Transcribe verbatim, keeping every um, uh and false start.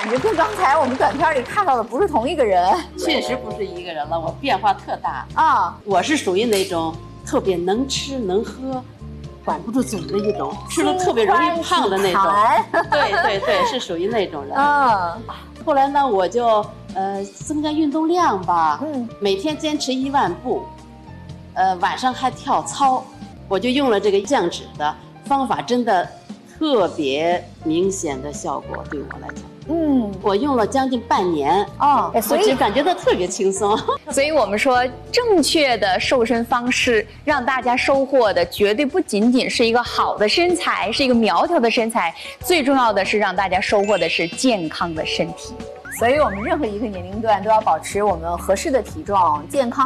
感觉跟刚才我们短片里看到的不是同一个人。 确实不是一个人了，我变化特大啊！ 我是属于那种特别能吃能喝，管不住嘴的一种，吃了特别容易胖的那种。对对对，是属于那种人。 嗯。 后来呢，我就呃增加运动量吧， 嗯， 每天坚持一万步，呃晚上还跳操，我就用了这个降脂的方法，真的特别明显的效果对我来讲。嗯，我用了将近半年哦， 所以感觉到特别轻松。 所以我们说，正确的瘦身方式，让大家收获的绝对不仅仅是一个好的身材，是一个苗条的身材，最重要的是让大家收获的是健康的身体。 所以我们任何一个年龄段都要保持我们合适的体重，健康